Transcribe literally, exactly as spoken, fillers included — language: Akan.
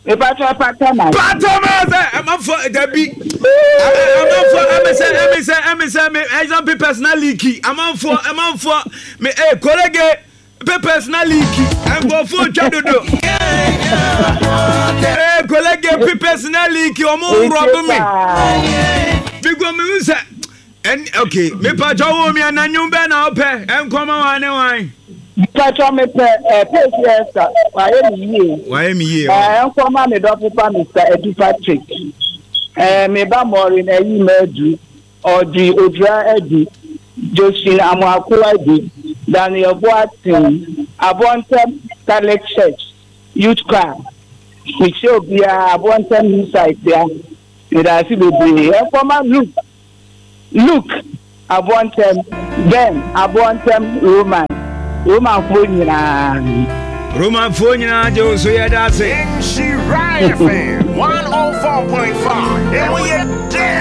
Me patro patama. Patama, I'm up for Debbie. I'm up for M S N, M S N, M S N, exam papers na leaky. I'm up for, I'm up for me, eh, colleague, papers na leaky. I'm going for Chadodo. Eh, colleague, papers na leaky. I'm on robbing me. Because me say, and okay, me patro me and you be now pay. I'm coming on wine. Patro me pe eh pesiesta wa emi wa emi ye eh nkoma me do papa Mister Edu Patrick eh me ba mori na yi medu odi odra edi Josephine Amoako edi Daniel Boatin Abontem Catholic Church Youth Choir we show bia Abontem inside there we da si bebre nkoma look look Abontem then Abontem Roman Roman phone na Roman phone na jo so ya da say She Riot F M one oh four point five and we